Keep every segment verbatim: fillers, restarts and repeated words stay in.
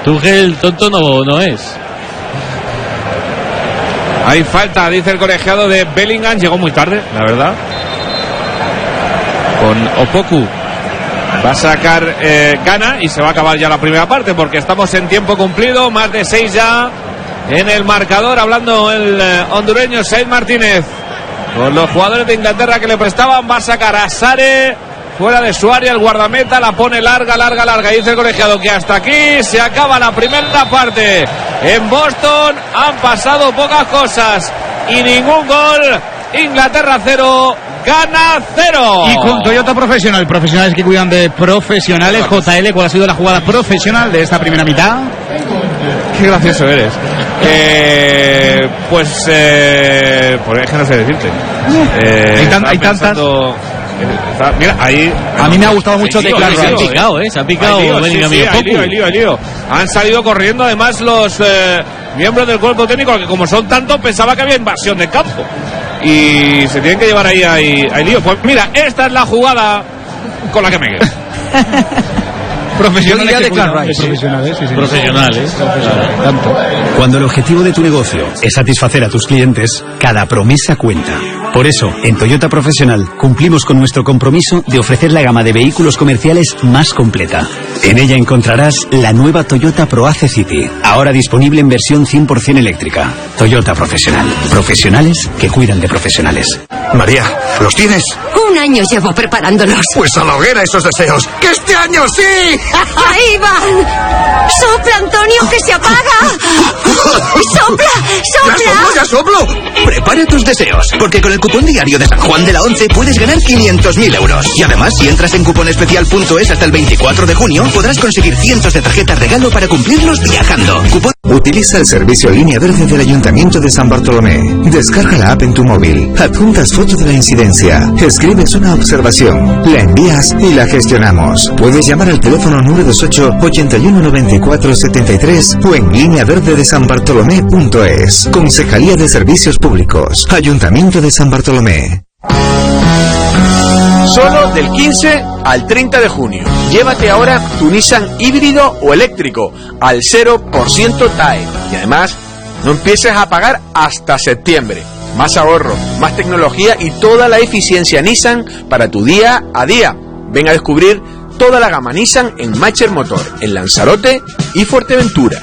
Tuchel tonto no, no es. Hay falta, dice el colegiado de Bellingham. Llegó muy tarde, la verdad. Con Opoku va a sacar eh, Ghana y se va a acabar ya la primera parte porque estamos en tiempo cumplido. Más de seis ya en el marcador. Hablando el eh, hondureño Said Martínez con los jugadores de Inglaterra que le prestaban. Va a sacar a Sare fuera de su área. El guardameta la pone larga, larga, larga. Dice el colegiado que hasta aquí se acaba la primera parte. En Boston han pasado pocas cosas y ningún gol. Inglaterra cero, Ghana cero. Y con Toyota Profesional, profesionales que cuidan de profesionales. J L, ¿cuál ha sido la jugada profesional de esta primera mitad? Qué gracioso eres. Eh, pues, eh, pues es que no sé decirte. Eh, hay, tan, hay tantas. Está, mira, ahí. A mí me ha gustado mucho de Clark. Se ha picado, ¿eh? Se ha picado. Hay lío, sí, sí, hay lío, hay lío, hay lío. Han salido corriendo, además, los eh, miembros del cuerpo técnico, que como son tantos, pensaba que había invasión de campo. Y se tienen que llevar ahí, ahí, ahí lío. Pues mira, esta es la jugada con la que me quedo. Profesionales de Clark Rice. Profesionales, sí, sí. Profesionales. Claro, tanto. Cuando el objetivo de tu negocio es satisfacer a tus clientes, cada promesa cuenta. Por eso, en Toyota Profesional cumplimos con nuestro compromiso de ofrecer la gama de vehículos comerciales más completa. En ella encontrarás la nueva Toyota ProAce City, ahora disponible en versión cien por ciento eléctrica. Toyota Profesional. Profesionales que cuidan de profesionales. María, ¿los tienes? Un año llevo preparándolos. Pues a la hoguera esos deseos. ¡Que este año sí! ¡Ahí van! ¡Sopla, Antonio, que se apaga! ¡Sopla, sopla! ¡Ya soplo, ya soplo! Prepara tus deseos, porque con el cupón diario de San Juan de la Once puedes ganar quinientos mil euros. Y además, si entras en cuponespecial punto es hasta el veinticuatro de junio, podrás conseguir cientos de tarjetas regalo para cumplirlos viajando. Cupón... Utiliza el servicio Línea Verde del Ayuntamiento de San Bartolomé. Descarga la app en tu móvil, adjuntas foto de la incidencia, escribes una observación, la envías y la gestionamos. Puedes llamar al teléfono nueve dos ocho, ochenta y uno, noventa y cuatro, setenta y tres o en línea verde de san bartolomé punto es. Concejalía de Servicios Públicos, Ayuntamiento de San Bartolomé. Solo del quince al treinta de junio. Llévate ahora tu Nissan híbrido o eléctrico al cero por ciento T A E. Y además, no empieces a pagar hasta septiembre. Más ahorro, más tecnología y toda la eficiencia Nissan para tu día a día. Ven a descubrir toda la gama Nissan en Macher Motor, en Lanzarote y Fuerteventura.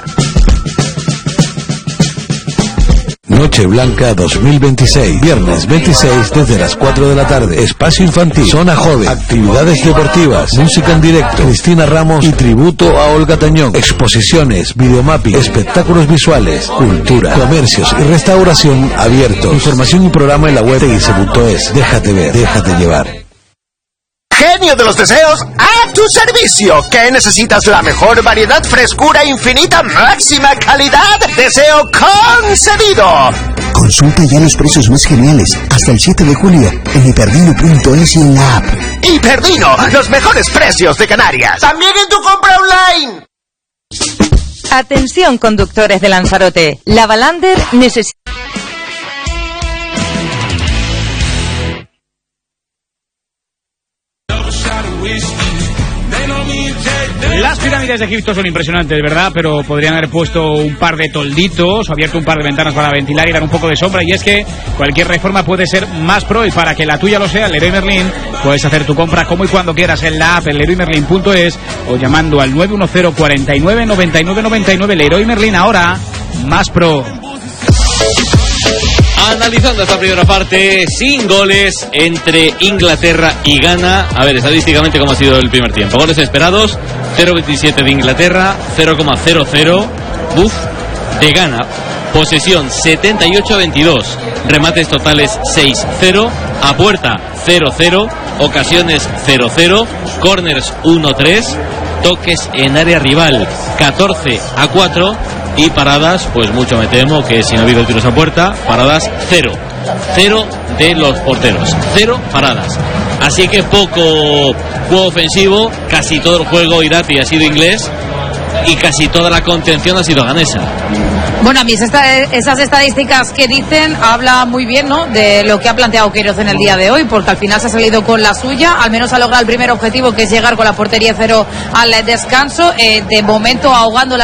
Noche Blanca dos mil veintiséis, viernes veintiséis desde las cuatro de la tarde. Espacio infantil, zona joven, actividades deportivas, música en directo, Cristina Ramos y tributo a Olga Tañón. Exposiciones, videomapping, espectáculos visuales, cultura, comercios y restauración abiertos. Información y programa en la web teguise punto es. Déjate ver, déjate llevar. Genio de los deseos, a tu servicio. ¿Qué necesitas? La mejor variedad, frescura infinita, máxima calidad. Deseo concedido. Consulta ya los precios más geniales hasta el siete de julio en hiperdino punto es y en la app. Hiperdino, los mejores precios de Canarias. También en tu compra online. Atención, conductores de Lanzarote. La Valander necesita... Las pirámides de Egipto son impresionantes, ¿verdad? Pero podrían haber puesto un par de tolditos o abierto un par de ventanas para ventilar y dar un poco de sombra. Y es que cualquier reforma puede ser más pro, y para que la tuya lo sea, Leroy Merlin, puedes hacer tu compra como y cuando quieras en la app en leroy merlin punto es o llamando al nueve uno cero, cuatro nueve, nueve nueve nueve nueve. Leroy Merlin, ahora más pro. Analizando esta primera parte, sin goles entre Inglaterra y Ghana. A ver, estadísticamente, ¿cómo ha sido el primer tiempo? Goles esperados, cero coma veintisiete de Inglaterra, cero coma cero cero Uf, de Ghana. Posesión setenta y ocho a veintidós. Remates totales seis cero. A puerta cero cero. Ocasiones cero cero. Corners uno tres. Toques en área rival catorce a cuatro. Y paradas, pues mucho me temo que si no ha habido tiros a puerta, paradas cero. Cero de los porteros. Cero paradas. Así que poco juego ofensivo. Casi todo el juego Irati ha sido inglés. Y casi toda la contención ha sido ganesa. Bueno, a mí esta, esas estadísticas que dicen habla muy bien, ¿no?, de lo que ha planteado Queiroz en el día de hoy, porque al final se ha salido con la suya, al menos ha logrado el primer objetivo, que es llegar con la portería cero al descanso, eh, de momento ahogando la